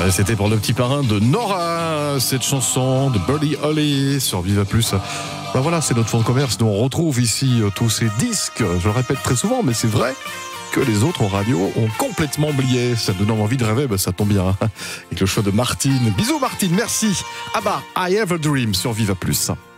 C'était pour le petit parrain de Nora, cette chanson de Buddy Holly sur Viva Plus. Ben voilà, c'est notre fonds de commerce. Nous on retrouve ici tous ces disques. Je le répète très souvent, mais c'est vrai que les autres radios ont complètement oublié. Ça donne envie de rêver, ben ça tombe bien. Avec le choix de Martine. Bisous Martine, merci. Ah bah, I Have a Dream sur Viva Plus.